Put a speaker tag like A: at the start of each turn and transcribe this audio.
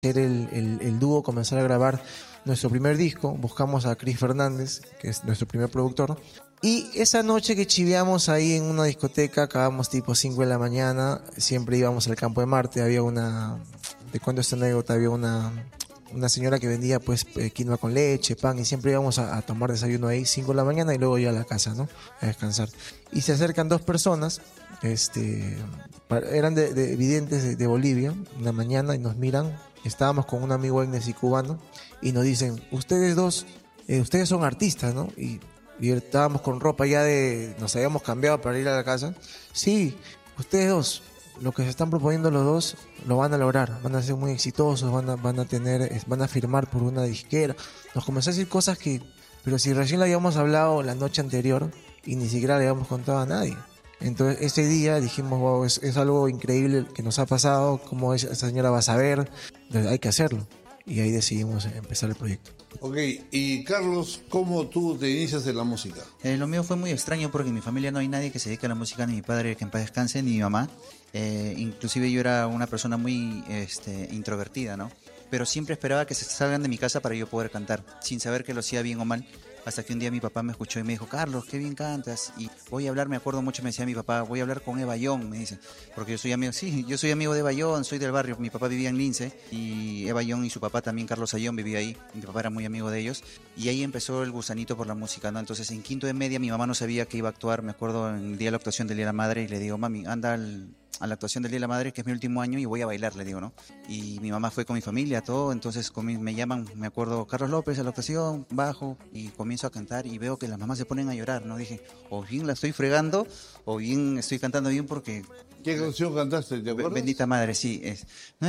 A: hacer el dúo, comenzar a grabar nuestro primer disco. Buscamos a Chris Fernández, que es nuestro primer productor. Y esa noche que chiveamos ahí en una discoteca, acabamos tipo 5 de la mañana, siempre íbamos al Campo de Marte, había te cuento esta anécdota, había una señora que vendía pues quinoa con leche, pan, y siempre íbamos a tomar desayuno ahí 5 de la mañana y luego ya a la casa, ¿no? A descansar. Y se acercan dos personas, eran de videntes de Bolivia, en la mañana, y nos miran. Estábamos con un amigo y cubano y nos dicen, ustedes dos, ustedes son artistas, ¿no? Y estábamos con ropa ya nos habíamos cambiado para ir a la casa. Sí, ustedes dos, lo que se están proponiendo los dos, lo van a lograr, van a ser muy exitosos, van a firmar por una disquera. Nos comenzó a decir cosas pero si recién lo habíamos hablado la noche anterior y ni siquiera le habíamos contado a nadie. Entonces ese día dijimos, wow, es algo increíble que nos ha pasado, cómo esa señora va a saber, hay que hacerlo. Y ahí decidimos empezar el proyecto.
B: Ok, y Carlos, ¿cómo tú te inicias en la música?
C: Lo mío fue muy extraño porque en mi familia no hay nadie que se dedique a la música, ni mi padre, que en paz descanse, ni mi mamá. Inclusive yo era una persona muy introvertida, ¿no? Pero siempre esperaba que se salgan de mi casa para yo poder cantar, sin saber que lo hacía bien o mal. Hasta que un día mi papá me escuchó y me dijo, Carlos, qué bien cantas. Y voy a hablar, me acuerdo mucho, me decía mi papá, voy a hablar con Eva Young, me dice. Porque yo soy amigo, sí, yo soy amigo de Eva Young, soy del barrio. Mi papá vivía en Lince y Eva Young y su papá también, Carlos Ayón, vivía ahí. Mi papá era muy amigo de ellos. Y ahí empezó el gusanito por la música, ¿no? Entonces en quinto de media mi mamá no sabía que iba a actuar, me acuerdo en el día de la actuación del Día de la Madre, y le digo, mami, anda a la actuación del Día de la Madre, que es mi último año, y voy a bailar, le digo, ¿no? Y mi mamá fue con mi familia, todo, entonces me llaman, me acuerdo, Carlos López a la actuación, bajo, y comienzo a cantar y veo que las mamás se ponen a llorar, ¿no? Dije, o bien la estoy fregando, o bien estoy cantando bien porque...
B: ¿Qué canción cantaste? ¿Te acuerdas?
C: Bendita Madre, sí, es...